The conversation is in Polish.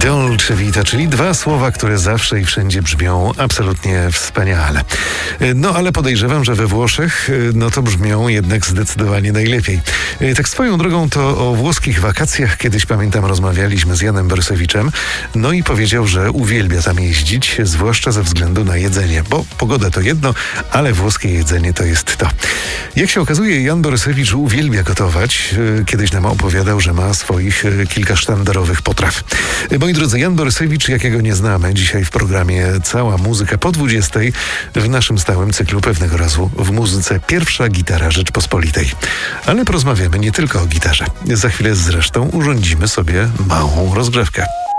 Dolce Vita, czyli dwa słowa, które zawsze i wszędzie brzmią absolutnie wspaniale. No ale podejrzewam, że we Włoszech to brzmią jednak zdecydowanie najlepiej. Tak swoją drogą to o włoskich wakacjach kiedyś, pamiętam, rozmawialiśmy z Janem Borysewiczem, no i powiedział, że uwielbia tam jeździć, zwłaszcza ze względu na jedzenie, bo pogoda to jedno, ale włoskie jedzenie to jest to. Jak się okazuje, Jan Borysewicz uwielbia gotować. Kiedyś nam opowiadał, że ma swoich kilka sztandarowych potraw. Moi drodzy, Jan Borysewicz, jakiego nie znamy, dzisiaj w programie Cała muzyka po 20 w naszym stałym cyklu Pewnego razu w muzyce Pierwsza gitara Rzeczpospolitej. Ale porozmawiamy nie tylko o gitarze. Za chwilę zresztą urządzimy sobie małą rozgrzewkę.